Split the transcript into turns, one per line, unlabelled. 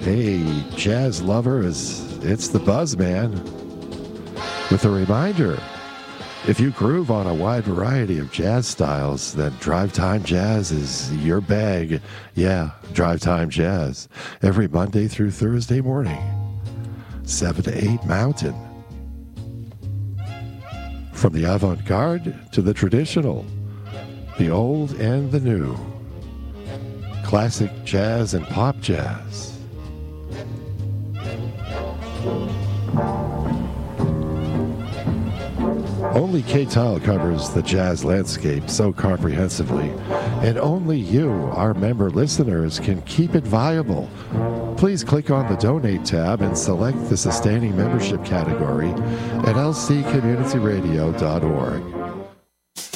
Hey, jazz lovers, it's the Buzz Man. With a reminder, if you groove on a wide variety of jazz styles, then Drive Time Jazz is your bag. Yeah, Drive Time Jazz. Every Monday through Thursday morning, 7 to 8 Mountain. From the avant-garde to the traditional, the old and the new. Classic jazz and pop jazz. Only K-Tile covers the jazz landscape so comprehensively, and only you, our member listeners, can keep it viable. Please click on the Donate tab and select the Sustaining Membership category at lccommunityradio.org.